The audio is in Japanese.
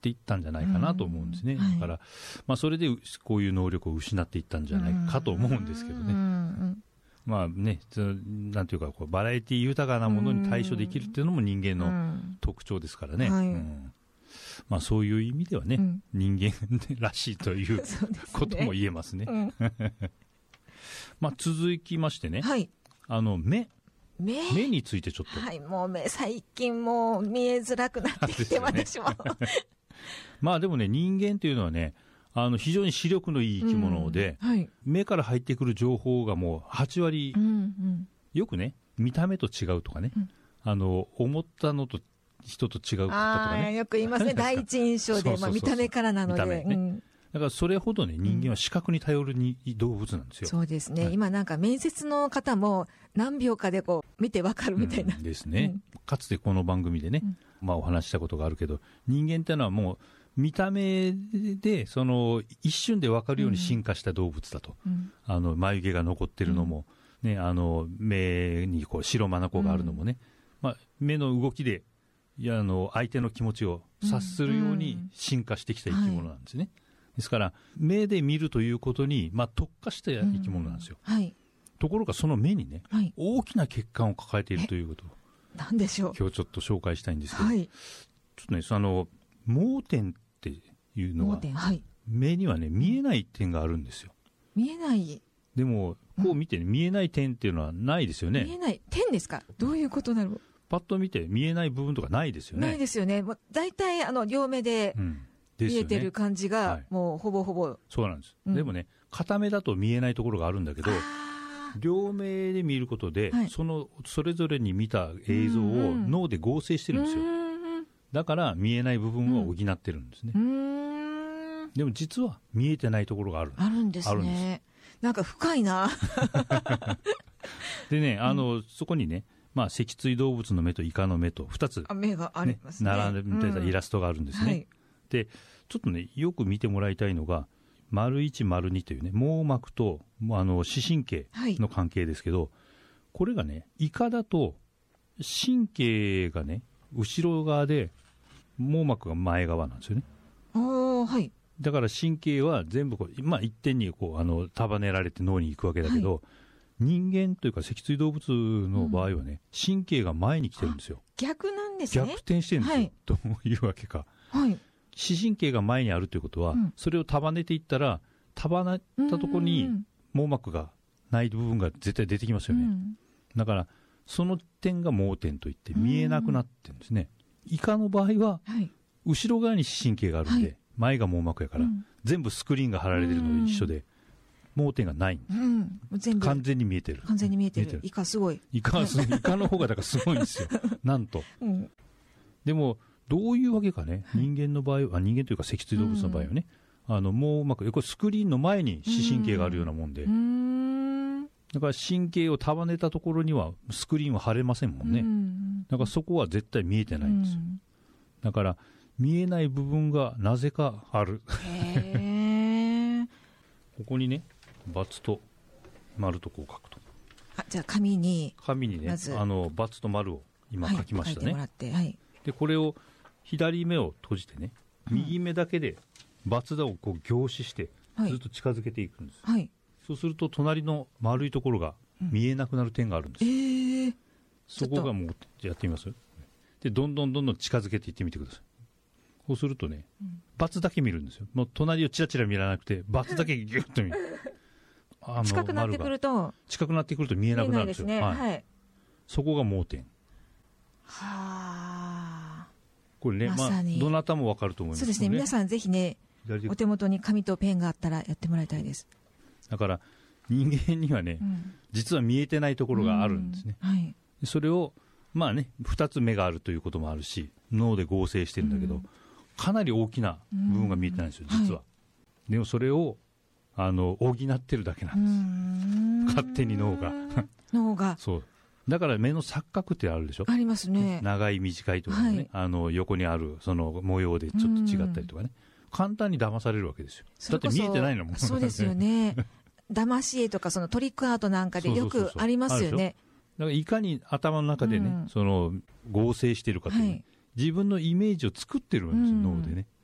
っていったんじゃないかなと思うんですね。だから、まあ、それでこういう能力を失っていったんじゃないかと思うんですけどね。まあね、なんていうかこう、バラエティ豊かなものに対処できるっていうのも人間の特徴ですからね。まあ、そういう意味ではね、人間らしいということも言えますね。まあ、続きましてね、目についてちょっと。 はい、もう目、最近もう見えづらくなってきて、私も。 まあでもね、人間というのはね、非常に視力のいい生き物で、目から入ってくる情報がもう8割、よくね、見た目と違うとかね、思ったのと人と違うとかね。 よく言いますね、第一印象で、まあ見た目からなので。 だからそれほどね、人間は視覚に頼る動物なんですよ。 そうですね。今なんか面接の方も何秒かでこう見てわかるみたいな。 ですね。かつてこの番組でね、まあお話したことがあるけど、人間ってのはもう見た目で、一瞬でわかるように進化した動物だと。眉毛が残ってるのも、ね、目にこう白眼があるのもね、まあ目の動きで、相手の気持ちを察するように進化してきた生き物なんですね。ですから、目で見るということに、まあ、特化した生き物なんですよ。ところが、その目にね、大きな血管を抱えているということを、 何でしょう。 今日ちょっと紹介したいんですけど、ちょっとね、盲点っていうのは、目にはね、見えない点があるんですよ。 見えない。 でも、こう見てね、見えない点っていうのはないですよね。 見えない点ですか？どういうことだろう。 パッと見て見えない部分とかないですよね。 ないですよね。大体、両目で、見えてる感じが、もうほぼほぼ。 そうなんです。でもね、片目だと見えないところがあるんだけど、両目で見ることで、それぞれに見た映像を脳で合成してるんですよ。だから見えない部分を補ってるんですね。でも実は見えてないところがある。 あるんですね。なんか深いな。 でね、そこにね、まあ、脊椎動物の目とイカの目と2つ、 目がありますね。 並んでたイラストがあるんですね。で、ちょっとね、よく見てもらいたいのが、01、02というね、網膜と、視神経の関係ですけど、これがね、イカだと、神経がね、後ろ側で、網膜が前側なんですよね。だから神経は全部こう、まあ、一点にこう、束ねられて脳に行くわけだけど、人間というか脊椎動物の場合はね、神経が前に来てるんですよ。 逆なんですね。 逆転してるんですよ。というわけか。視神経が前にあるということは、それを束ねていったら、束ねたところに網膜がない部分が絶対出てきますよね。だから、その点が盲点といって見えなくなってるんですね。イカの場合は、後ろ側に視神経があるんで、前が網膜やから、全部スクリーンが貼られてるのと一緒で、盲点がないんです。完全に見えてる。 完全に見えてる。イカすごい。 イカの方がだからすごいんですよ。なんと。でも、どういうわけかね、人間の場合は、人間というか脊椎動物の場合はね、網膜、これスクリーンの前に視神経があるようなもんで、だから神経を束ねたところにはスクリーンは貼れませんもんね。だからそこは絶対見えてないんですよ。だから、見えない部分がなぜかある。ここにね、×と丸とこう書くと。 じゃあ紙にね、 ×と丸を今書きましたね。 書いてもらって、 で、これを左目を閉じてね、右目だけで×をこう凝視して、ずっと近づけていくんです。そうすると、隣の丸いところが見えなくなる点があるんです。そこがもう、やってみます？で、どんどん近づけていってみてください。そうするとね、×だけ見るんですよ。もう隣をチラチラ見らなくて、×だけギュッと見る。 近くなってくると見えなくなるんですよ。そこが盲点。これね、まあ、どなたもわかると思います。 そうですね。皆さんぜひね、お手元に紙とペンがあったらやってもらいたいです。 だから、人間にはね、実は見えてないところがあるんですね。それを、まあね、2つ目があるということもあるし、脳で合成してるんだけど、かなり大きな部分が見えてないんですよ、実は。でもそれを、補ってるだけなんです。勝手に脳が。そう。だから目の錯覚ってあるでしょ？ ありますね。 長い短いとかね、横にあるその模様でちょっと違ったりとかね。簡単に騙されるわけですよ。だって見えてないのもん。 そうですよね。騙し絵とかそのトリックアートなんかでよくありますよね。 だからいかに頭の中でね、その合成してるかという、自分のイメージを作ってるんですよ、脳でね。